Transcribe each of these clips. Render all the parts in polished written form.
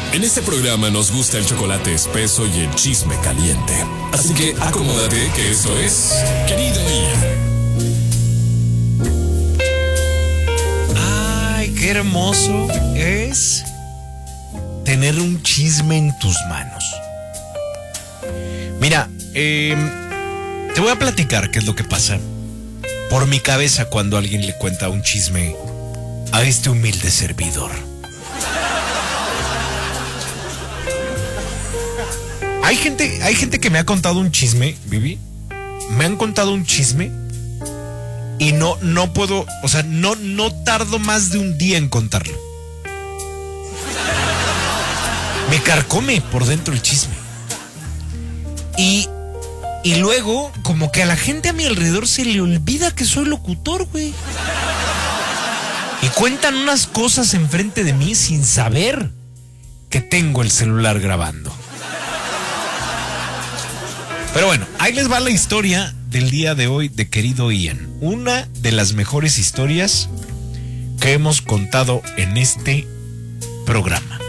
En este programa nos gusta el chocolate espeso y el chisme caliente. Así que acomódate que esto es Querido Ian. Ay, qué hermoso es tener un chisme en tus manos. Mira, te voy a platicar qué es lo que pasa por mi cabeza cuando alguien le cuenta un chisme a este humilde servidor. Hay gente que me ha contado un chisme, Vivi. Me han contado un chisme y no puedo, o sea, no tardo más de un día en contarlo. Me carcome por dentro el chisme. Y luego, como que a la gente a mi alrededor se le olvida que soy locutor, güey. Y cuentan unas cosas enfrente de mí sin saber que tengo el celular grabando. Pero bueno, ahí les va la historia del día de hoy de Querido Ian. Una de las mejores historias que hemos contado en este programa.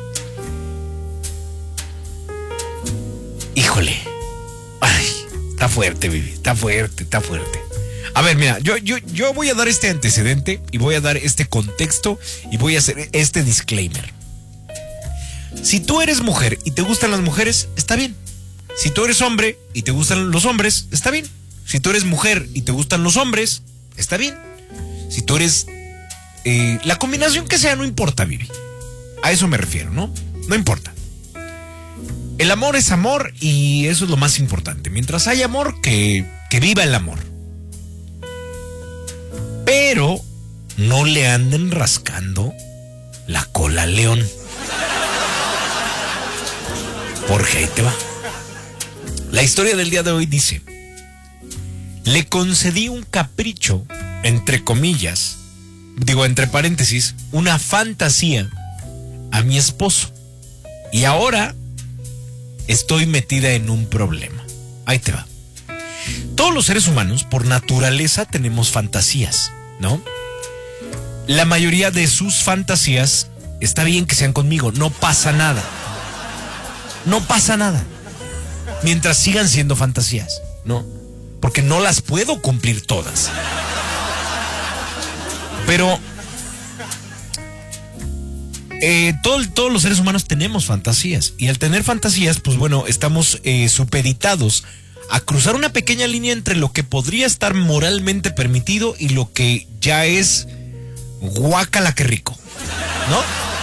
Híjole. Ay, está fuerte, Vivi. Está fuerte. A ver, mira, yo voy a dar este antecedente y voy a dar este contexto y voy a hacer este disclaimer. Si tú eres mujer y te gustan las mujeres, está bien. Si tú eres hombre y te gustan los hombres, está bien. Si tú eres mujer y te gustan los hombres, está bien. Si tú eres... la combinación que sea no importa, Vivi. A eso me refiero, ¿no? No importa. El amor es amor y eso es lo más importante. Mientras hay amor, que viva el amor. Pero no le anden rascando la cola al león. Porque ahí te va. La historia del día de hoy dice: le concedí un capricho, entre comillas, entre paréntesis, una fantasía a mi esposo. Y ahora estoy metida en un problema. Ahí te va. Todos los seres humanos, por naturaleza, tenemos fantasías, ¿no? La mayoría de sus fantasías, está bien que sean conmigo, no pasa nada. No pasa nada. Mientras sigan siendo fantasías, ¿no? Porque no las puedo cumplir todas. Pero todos los seres humanos tenemos fantasías. Y al tener fantasías, pues bueno, estamos supeditados a cruzar una pequeña línea entre lo que podría estar moralmente permitido y lo que ya es guácala que rico, ¿no?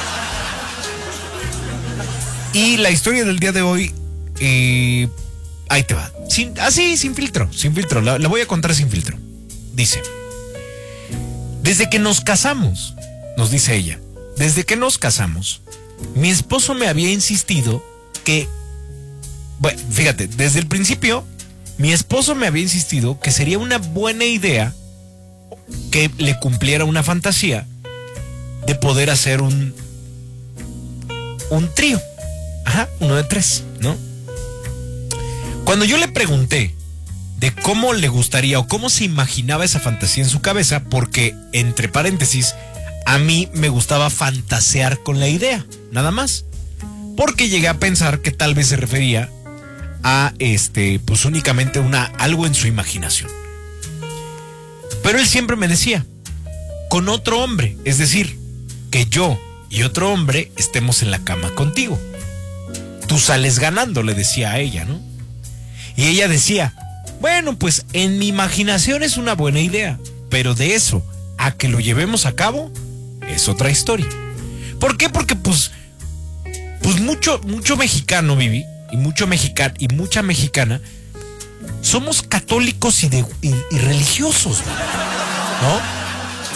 Y la historia del día de hoy, ahí te va. Sin filtro. La voy a contar sin filtro. Dice: desde que nos casamos, nos dice ella, desde que nos casamos, mi esposo me había insistido que, bueno, fíjate, desde el principio, mi esposo me había insistido que sería una buena idea que le cumpliera una fantasía de poder hacer un trío. Ajá, 1 de 3, ¿no? Cuando yo le pregunté de cómo le gustaría o cómo se imaginaba esa fantasía en su cabeza, porque, entre paréntesis, a mí me gustaba fantasear con la idea, nada más. Porque llegué a pensar que tal vez se refería a, pues únicamente algo en su imaginación. Pero él siempre me decía, con otro hombre, es decir, que yo y otro hombre estemos en la cama contigo. Tú sales ganando, le decía a ella, ¿no? Y ella decía, bueno, pues en mi imaginación es una buena idea, pero de eso a que lo llevemos a cabo es otra historia. ¿Por qué? Porque pues mucho mexicano, Vivi, y mucha mexicana somos católicos y religiosos, ¿no?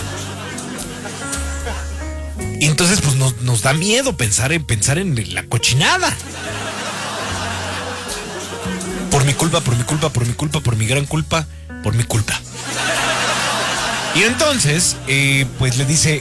Y entonces pues nos da miedo pensar en la cochinada. Por mi culpa, por mi gran culpa, por mi culpa. Y entonces, pues le dice,